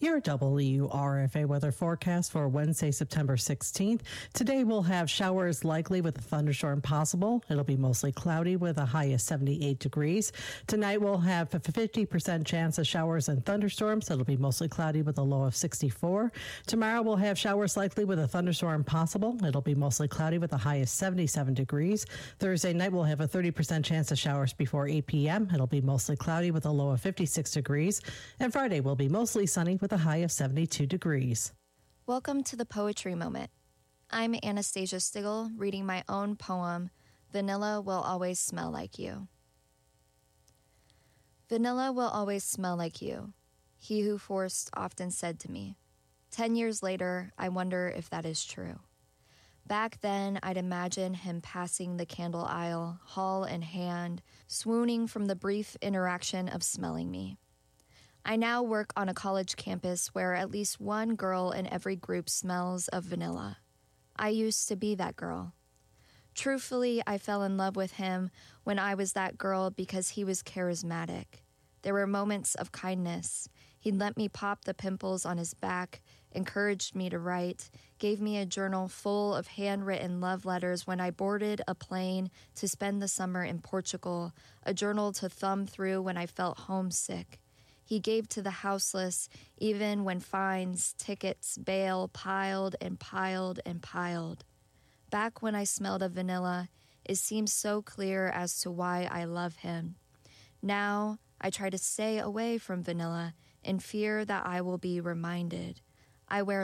Your WRFA weather forecast for Wednesday, September 16th. Today we'll have showers likely with a thunderstorm possible. It'll be mostly cloudy with a high of 78 degrees. Tonight we'll have a 50% chance of showers and thunderstorms. It'll be mostly cloudy with a low of 64. Tomorrow we'll have showers likely with a thunderstorm possible. It'll be mostly cloudy with a high of 77 degrees. Thursday night we'll have a 30% chance of showers before 8 p.m. It'll be mostly cloudy with a low of 56 degrees. And Friday will be mostly sunny with a high of 72 degrees. Welcome to the Poetry Moment. I'm Anastasia Stigl, reading my own poem, Vanilla Will Always Smell Like You. Vanilla will always smell like you, he who forced often said to me. 10 years later, I wonder if that is true. Back then, I'd imagine him passing the candle aisle, haul in hand, swooning from the brief interaction of smelling me. I now work on a college campus where at least one girl in every group smells of vanilla. I used to be that girl. Truthfully, I fell in love with him when I was that girl because he was charismatic. There were moments of kindness. He'd let me pop the pimples on his back, encouraged me to write, gave me a journal full of handwritten love letters when I boarded a plane to spend the summer in Portugal, a journal to thumb through when I felt homesick. He gave to the houseless, even when fines, tickets, bail piled and piled and piled. Back when I smelled of vanilla, it seemed so clear as to why I love him. Now, I try to stay away from vanilla in fear that I will be reminded. I wear